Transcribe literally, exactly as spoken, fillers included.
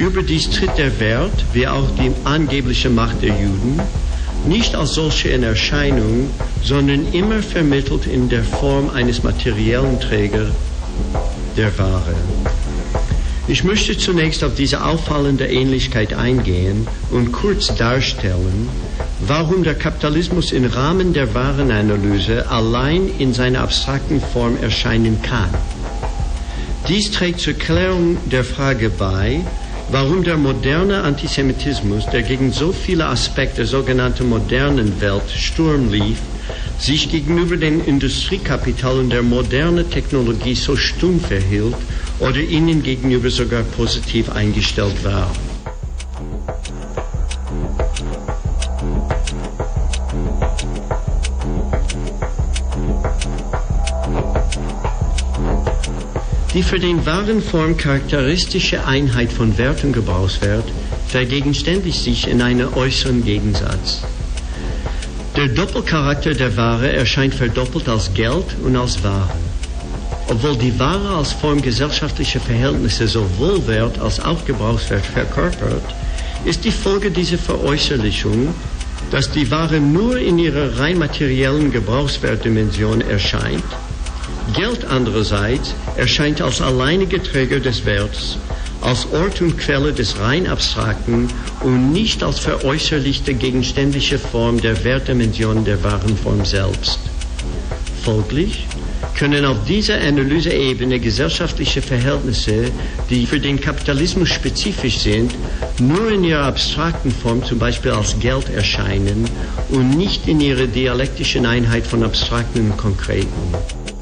Überdies tritt der Wert, wie auch die angebliche Macht der Juden, nicht als solche in Erscheinung, sondern immer vermittelt in der Form eines materiellen Trägers der Ware. Ich möchte zunächst auf diese auffallende Ähnlichkeit eingehen und kurz darstellen, warum der Kapitalismus im Rahmen der Warenanalyse allein in seiner abstrakten Form erscheinen kann. Dies trägt zur Klärung der Frage bei, warum der moderne Antisemitismus, der gegen so viele Aspekte der sogenannten modernen Welt Sturm lief, sich gegenüber dem Industriekapital und der modernen Technologie so stumm verhielt oder ihnen gegenüber sogar positiv eingestellt war. Die für den Warenform charakteristische Einheit von Wert und Gebrauchswert vergegenständigt sich in einem äußeren Gegensatz. Der Doppelcharakter der Ware erscheint verdoppelt als Geld und als Ware. Obwohl die Ware als Form gesellschaftlicher Verhältnisse sowohl Wert als auch Gebrauchswert verkörpert, ist die Folge dieser Veräußerlichung, dass die Ware nur in ihrer rein materiellen Gebrauchswertdimension erscheint. Geld andererseits erscheint als alleiniger Träger des Werts, als Ort und Quelle des rein Abstrakten und nicht als veräußerlichte gegenständliche Form der Wertdimension der Warenform selbst. Folglich können auf dieser Analyseebene gesellschaftliche Verhältnisse, die für den Kapitalismus spezifisch sind, nur in ihrer abstrakten Form, zum Beispiel als Geld, erscheinen und nicht in ihrer dialektischen Einheit von Abstrakten und Konkreten.